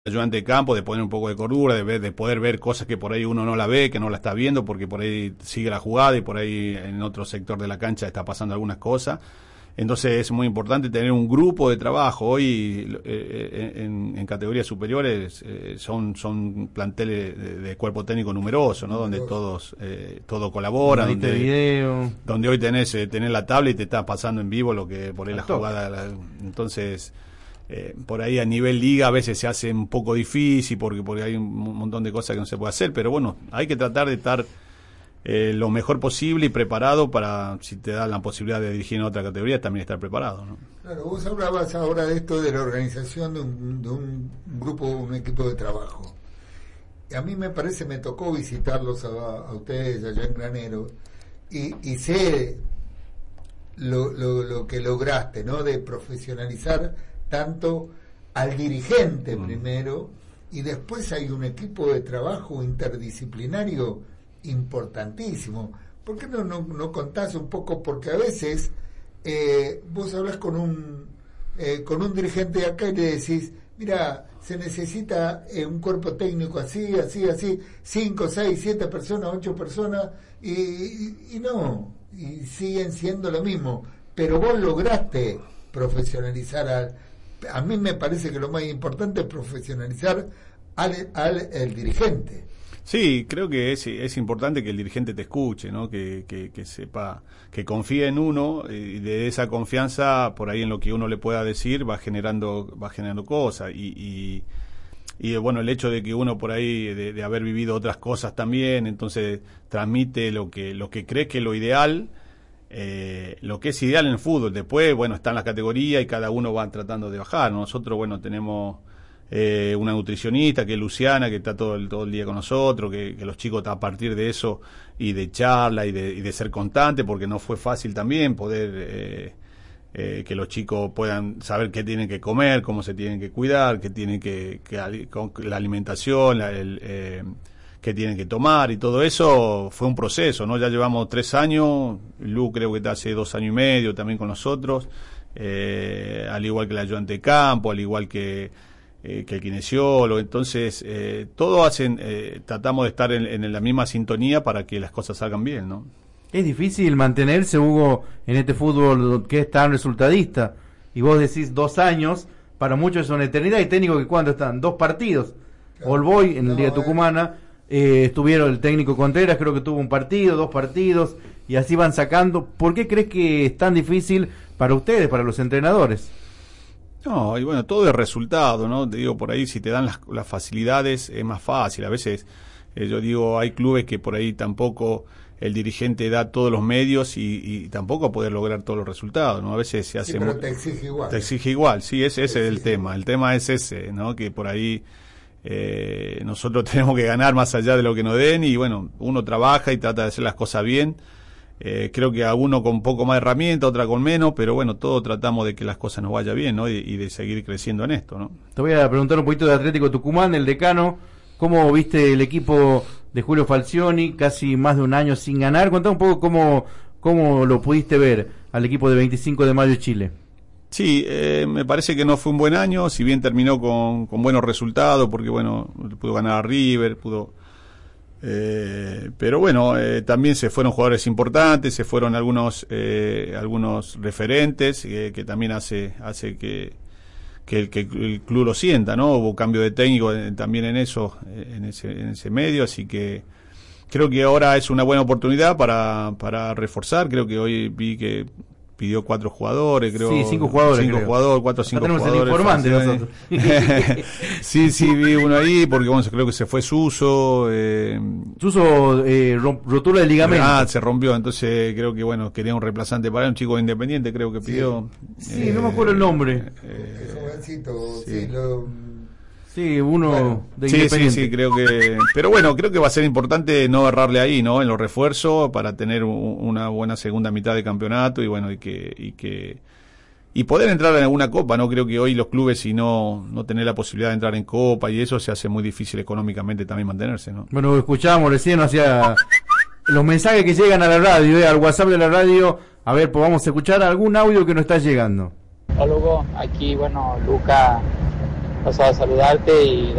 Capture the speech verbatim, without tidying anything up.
ayudante de campo, de poner un poco de cordura, de ver, de poder ver cosas que por ahí uno no la ve, que no la está viendo, porque por ahí sigue la jugada y por ahí en otro sector de la cancha está pasando algunas cosas. Entonces es muy importante tener un grupo de trabajo. Hoy eh, en, en categorías superiores eh, son son planteles de, de cuerpo técnico numeroso, ¿no? Donde todos eh, todo colabora, donde, video. donde hoy tenés eh, tenés la tabla y te está pasando en vivo lo que por ahí la toque. jugada. La, entonces eh, por ahí a nivel liga a veces se hace un poco difícil porque porque hay un montón de cosas que no se puede hacer, pero bueno, hay que tratar de estar Eh, lo mejor posible y preparado para, si te dan la posibilidad de dirigir en otra categoría, también estar preparado, ¿no? Claro, vos hablabas ahora de esto de la organización de un, de un grupo, un equipo de trabajo. Y a mí me parece, me tocó visitarlos a, a ustedes allá en Granero y, y sé lo, lo, lo que lograste, ¿no? De profesionalizar tanto al dirigente mm. primero, y después hay un equipo de trabajo interdisciplinario importantísimo. ¿Por qué no, no, no contás un poco? Porque a veces eh, vos hablas con un eh, con un dirigente de acá y le decís, mira, se necesita eh, un cuerpo técnico así, así, así, cinco, seis, siete personas, ocho personas, y, y, y no, y siguen siendo lo mismo, pero vos lograste profesionalizar al, a mí me parece que lo más importante es profesionalizar al, al el dirigente. Sí, creo que es, es importante que el dirigente te escuche, ¿no? Que, que, que sepa, que confíe en uno, y de esa confianza, por ahí en lo que uno le pueda decir, va generando, va generando cosas. Y, y, y bueno, el hecho de que uno por ahí, de, de haber vivido otras cosas también, entonces transmite lo que, lo que cree que es lo ideal, eh, lo que es ideal en el fútbol. Después, bueno, están las categorías y cada uno va tratando de bajar. Nosotros, bueno, tenemos Eh, una nutricionista que es Luciana, que está todo el, todo el día con nosotros, que, que los chicos a partir de eso y de charla y de, y de ser constante, porque no fue fácil también poder eh, eh, que los chicos puedan saber qué tienen que comer, cómo se tienen que cuidar, qué tienen que, que la alimentación, la, el, eh, qué tienen que tomar, y todo eso fue un proceso, ¿no? Ya llevamos tres años, Lu creo que está hace dos años y medio también con nosotros, eh, al igual que el ayudante de campo, al igual que Eh, que el kinesiólogo. Entonces eh, todos hacen eh, tratamos de estar en, en la misma sintonía para que las cosas salgan bien, ¿no? Es difícil mantenerse, Hugo, en este fútbol que es tan resultadista, y vos decís dos años, para muchos es una eternidad. Y técnicos que cuando están dos partidos, claro. All Boy en el no, Liga Tucumana, eh, estuvieron el técnico Contreras, creo que tuvo un partido, dos partidos, y así van sacando. ¿Por qué crees que es tan difícil para ustedes, para los entrenadores? No, y bueno, todo es resultado, ¿no? Te digo, por ahí si te dan las, las facilidades es más fácil. A veces, eh, yo digo, hay clubes que por ahí tampoco el dirigente da todos los medios y, y tampoco poder lograr todos los resultados, ¿no? A veces se hace... Sí, pero te exige igual. Te exige igual, sí, ese, ese es el tema. El tema es ese, ¿no? Que por ahí eh, nosotros tenemos que ganar más allá de lo que nos den y bueno, uno trabaja y trata de hacer las cosas bien. Eh, creo que a uno con un poco más de herramienta, otra con menos, pero bueno, todos tratamos de que las cosas nos vayan bien, ¿no? Y, y de seguir creciendo en esto, ¿no? Te voy a preguntar un poquito de Atlético Tucumán, el decano. ¿Cómo viste el equipo de Julio Falcioni, casi más de un año sin ganar? Contá un poco cómo, cómo lo pudiste ver al equipo de veinticinco de mayo Chile. Sí, eh, me parece que no fue un buen año, si bien terminó con, con buenos resultados, porque bueno, pudo ganar a River, pudo... Eh, pero bueno, eh, también se fueron jugadores importantes, se fueron algunos eh, algunos referentes eh, que también hace hace que que el, que el club lo sienta, ¿no? Hubo cambio de técnico eh, también en eso, eh, en ese en ese medio, así que creo que ahora es una buena oportunidad para para reforzar. Creo que hoy vi que pidió cuatro jugadores, creo. Sí, cinco jugadores. Cinco creo. jugadores, cuatro o cinco tenemos jugadores. El informante nosotros. sí, sí, vi uno ahí, porque bueno, creo que se fue Suso. Eh, Suso, eh, rotura de ligamento. Ah, se rompió, entonces creo que bueno, quería un reemplazante para él, un chico independiente, creo que pidió. Sí, sí eh, no me acuerdo el nombre. Eh, es jovencito, sí, sí lo... Sí, uno bueno, de sí, Independiente. Sí, sí, creo que... Pero bueno, creo que va a ser importante no errarle ahí, ¿no? En los refuerzos, para tener un, una buena segunda mitad de campeonato y bueno, y que... y que y poder entrar en alguna copa, ¿no? Creo que hoy los clubes, si no no tener la posibilidad de entrar en copa y eso, se hace muy difícil económicamente también mantenerse, ¿no? Bueno, escuchábamos recién hacia los mensajes que llegan a la radio, ¿eh? Al WhatsApp de la radio. A ver, pues vamos a escuchar algún audio que nos está llegando. Hola Hugo, aquí, bueno, Luca... pasaba a saludarte y